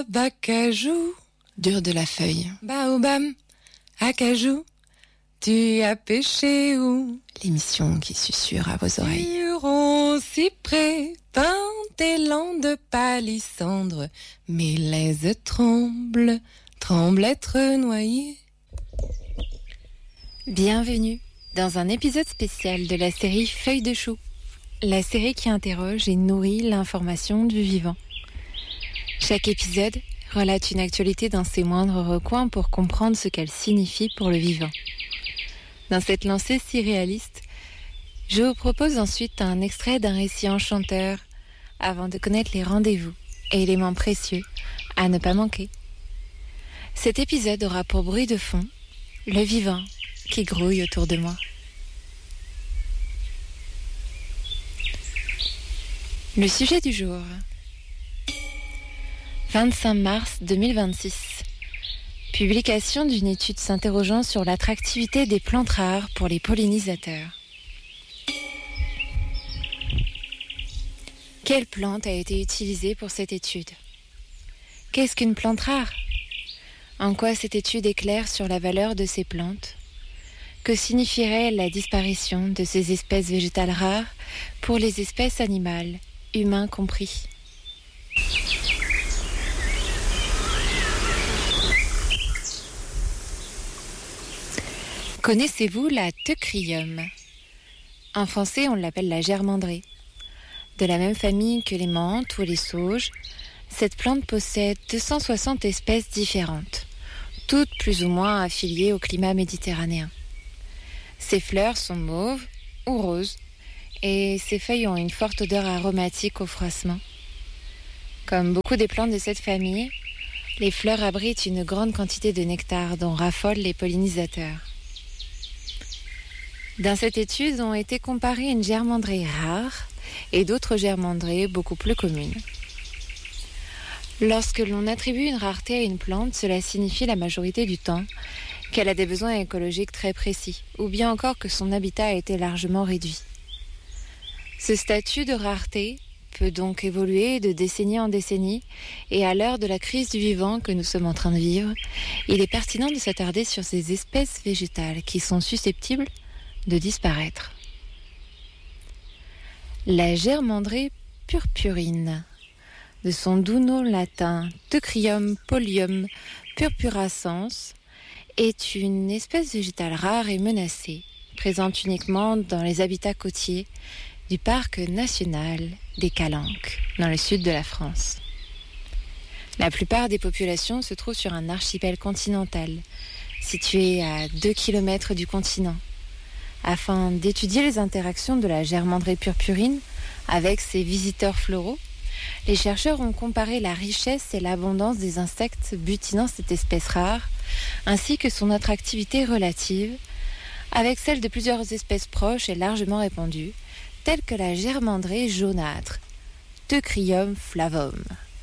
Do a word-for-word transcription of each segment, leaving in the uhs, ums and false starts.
Baobab, acajou. Dur de la feuille. Baobab, acajou. Tu as pêché où? L'émission qui susurre à vos oreilles. Huron, cyprès, pin, élan de palissandre. Mes laises tremblent, tremblent être noyées. Bienvenue dans un épisode spécial de la série Feuilles de chou. La série qui interroge et nourrit l'information du vivant. Chaque épisode relate une actualité dans ses moindres recoins pour comprendre ce qu'elle signifie pour le vivant. Dans cette lancée si réaliste, je vous propose ensuite un extrait d'un récit enchanteur avant de connaître les rendez-vous et éléments précieux à ne pas manquer. Cet épisode aura pour bruit de fond le vivant qui grouille autour de moi. Le sujet du jour. vingt-cinq mars deux mille vingt-six. Publication d'une étude s'interrogeant sur l'attractivité des plantes rares pour les pollinisateurs. Quelle plante a été utilisée pour cette étude? Qu'est-ce qu'une plante rare? En quoi cette étude éclaire sur la valeur de ces plantes? Que signifierait la disparition de ces espèces végétales rares pour les espèces animales, humains compris? Connaissez-vous la Teucrium? En français, on l'appelle la germandrée. De la même famille que les menthes ou les sauges, cette plante possède deux cent soixante espèces différentes, toutes plus ou moins affiliées au climat méditerranéen. Ses fleurs sont mauves ou roses et ses feuilles ont une forte odeur aromatique au froissement. Comme beaucoup des plantes de cette famille, les fleurs abritent une grande quantité de nectar dont raffolent les pollinisateurs. Dans cette étude ont été comparées une germandrée rare et d'autres germandrées beaucoup plus communes. Lorsque l'on attribue une rareté à une plante, cela signifie la majorité du temps qu'elle a des besoins écologiques très précis, ou bien encore que son habitat a été largement réduit. Ce statut de rareté peut donc évoluer de décennie en décennie, et à l'heure de la crise du vivant que nous sommes en train de vivre, il est pertinent de s'attarder sur ces espèces végétales qui sont susceptibles de disparaître. La germandrée purpurine, de son doux nom latin Teucrium Pollium purpurascens, est une espèce végétale rare et menacée, présente uniquement dans les habitats côtiers du parc national des Calanques, dans le sud de la France. La plupart des populations se trouvent sur un archipel continental, situé à deux kilomètres du continent. Afin d'étudier les interactions de la germandrée purpurine avec ses visiteurs floraux, les chercheurs ont comparé la richesse et l'abondance des insectes butinant cette espèce rare, ainsi que son attractivité relative, avec celle de plusieurs espèces proches et largement répandues, telles que la germandrée jaunâtre, Teucrium flavum.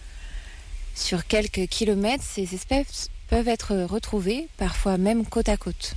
Sur quelques kilomètres, ces espèces peuvent être retrouvées, parfois même côte à côte.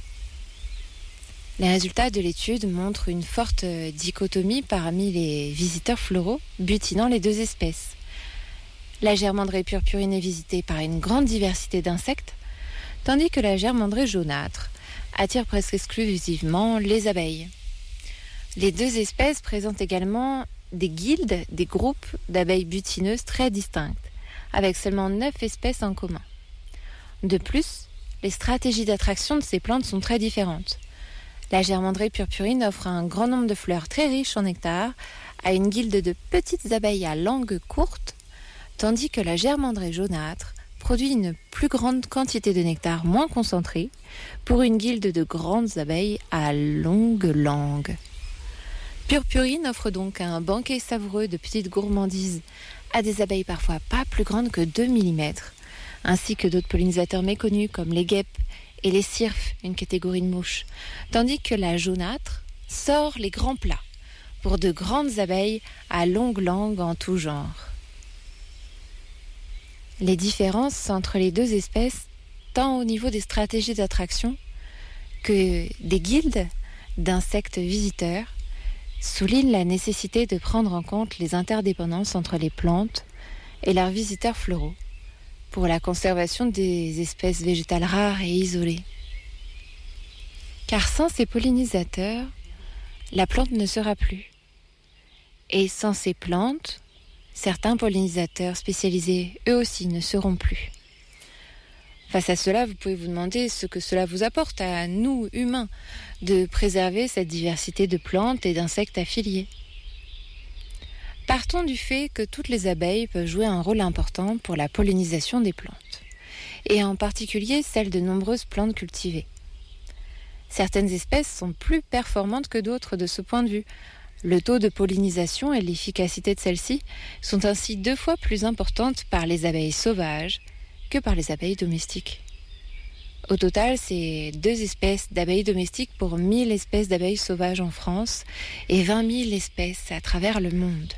Les résultats de l'étude montrent une forte dichotomie parmi les visiteurs floraux butinant les deux espèces. La germandrée purpurine est visitée par une grande diversité d'insectes, tandis que la germandrée jaunâtre attire presque exclusivement les abeilles. Les deux espèces présentent également des guildes, des groupes d'abeilles butineuses très distinctes, avec seulement neuf espèces en commun. De plus, les stratégies d'attraction de ces plantes sont très différentes. La germandrée purpurine offre un grand nombre de fleurs très riches en nectar à une guilde de petites abeilles à langue courte, tandis que la germandrée jaunâtre produit une plus grande quantité de nectar moins concentré pour une guilde de grandes abeilles à longue langue. Purpurine offre donc un banquet savoureux de petites gourmandises à des abeilles parfois pas plus grandes que deux millimètres, ainsi que d'autres pollinisateurs méconnus comme les guêpes et les cirfes, une catégorie de mouches, tandis que la jaunâtre sort les grands plats pour de grandes abeilles à longue langue en tout genre. Les différences entre les deux espèces, tant au niveau des stratégies d'attraction que des guildes d'insectes visiteurs, soulignent la nécessité de prendre en compte les interdépendances entre les plantes et leurs visiteurs floraux, pour la conservation des espèces végétales rares et isolées. Car sans ces pollinisateurs, la plante ne sera plus. Et sans ces plantes, certains pollinisateurs spécialisés, eux aussi, ne seront plus. Face à cela, vous pouvez vous demander ce que cela vous apporte à nous, humains, de préserver cette diversité de plantes et d'insectes affiliés. Partons du fait que toutes les abeilles peuvent jouer un rôle important pour la pollinisation des plantes, et en particulier celles de nombreuses plantes cultivées. Certaines espèces sont plus performantes que d'autres de ce point de vue. Le taux de pollinisation et l'efficacité de celle-ci sont ainsi deux fois plus importantes par les abeilles sauvages que par les abeilles domestiques. Au total, c'est deux espèces d'abeilles domestiques pour mille espèces d'abeilles sauvages en France et vingt mille espèces à travers le monde.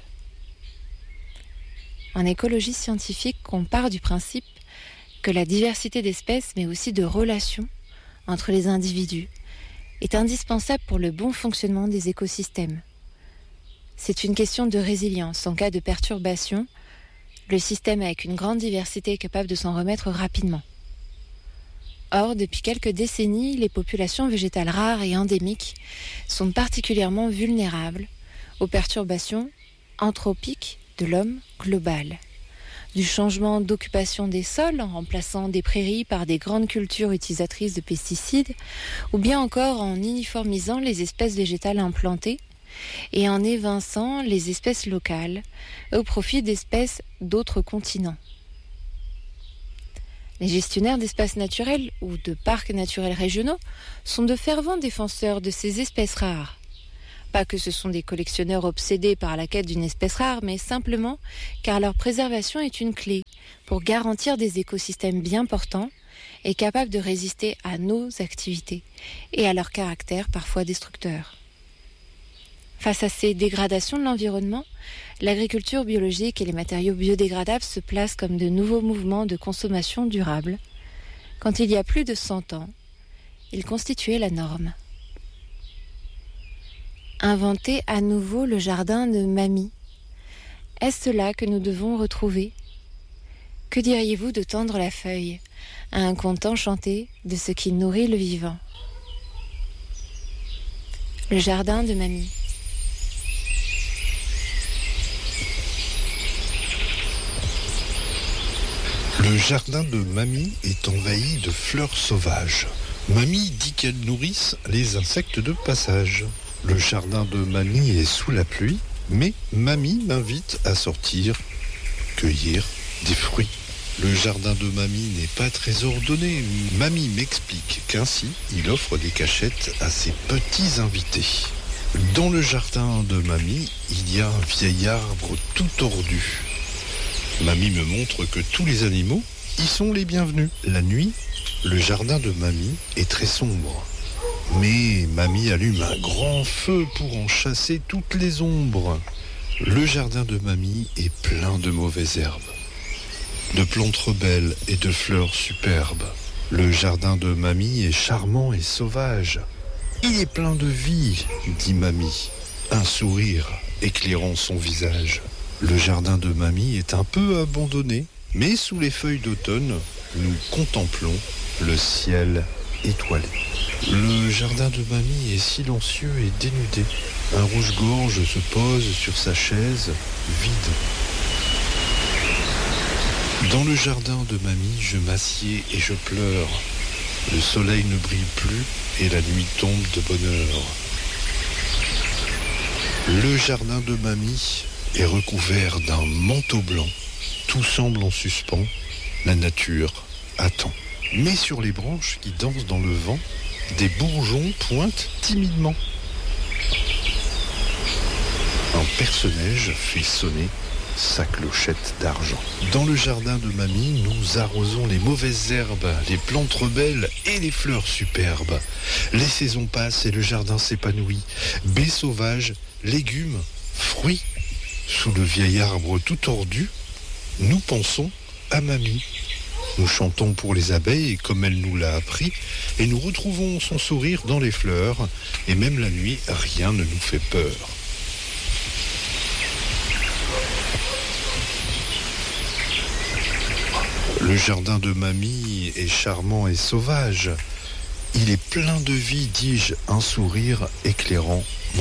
En écologie scientifique, on part du principe que la diversité d'espèces, mais aussi de relations entre les individus, est indispensable pour le bon fonctionnement des écosystèmes. C'est une question de résilience. En cas de perturbation, le système avec une grande diversité est capable de s'en remettre rapidement. Or, depuis quelques décennies, les populations végétales rares et endémiques sont particulièrement vulnérables aux perturbations anthropiques de l'homme global. Du changement d'occupation des sols en remplaçant des prairies par des grandes cultures utilisatrices de pesticides, ou bien encore en uniformisant les espèces végétales implantées et en évinçant les espèces locales au profit d'espèces d'autres continents. Les gestionnaires d'espaces naturels ou de parcs naturels régionaux sont de fervents défenseurs de ces espèces rares. Pas que ce sont des collectionneurs obsédés par la quête d'une espèce rare, mais simplement car leur préservation est une clé pour garantir des écosystèmes bien portants et capables de résister à nos activités et à leur caractère parfois destructeur. Face à ces dégradations de l'environnement, l'agriculture biologique et les matériaux biodégradables se placent comme de nouveaux mouvements de consommation durable. Quand il y a plus de cent ans, ils constituaient la norme. Inventer à nouveau le jardin de mamie. Est-ce cela que nous devons retrouver ? Que diriez-vous de tendre la feuille à un conte enchanté de ce qui nourrit le vivant ? Le jardin de mamie. Le jardin de mamie est envahi de fleurs sauvages. Mamie dit qu'elles nourrissent les insectes de passage. Le jardin de mamie est sous la pluie, mais mamie m'invite à sortir, cueillir des fruits. Le jardin de mamie n'est pas très ordonné. Mamie m'explique qu'ainsi, il offre des cachettes à ses petits invités. Dans le jardin de mamie, il y a un vieil arbre tout tordu. Mamie me montre que tous les animaux y sont les bienvenus. La nuit, le jardin de mamie est très sombre. Mais mamie allume un grand feu pour en chasser toutes les ombres. Le jardin de mamie est plein de mauvaises herbes, de plantes rebelles et de fleurs superbes. Le jardin de mamie est charmant et sauvage. Il est plein de vie, dit mamie, un sourire éclairant son visage. Le jardin de mamie est un peu abandonné, mais sous les feuilles d'automne, nous contemplons le ciel étoilé. Le jardin de mamie est silencieux et dénudé. Un rouge-gorge se pose sur sa chaise, vide. Dans le jardin de mamie, je m'assieds et je pleure. Le soleil ne brille plus et la nuit tombe de bonne heure. Le jardin de mamie est recouvert d'un manteau blanc. Tout semble en suspens. La nature attend. Mais sur les branches qui dansent dans le vent, des bourgeons pointent timidement. Un perce-neige fait sonner sa clochette d'argent. Dans le jardin de mamie, nous arrosons les mauvaises herbes, les plantes rebelles et les fleurs superbes. Les saisons passent et le jardin s'épanouit. Baies sauvages, légumes, fruits. Sous le vieil arbre tout tordu, nous pensons à mamie. Nous chantons pour les abeilles comme elle nous l'a appris et nous retrouvons son sourire dans les fleurs et même la nuit, rien ne nous fait peur. Le Le jardin de mamie est charmant et sauvage. Il est plein de vie, dis-je, un sourire éclairant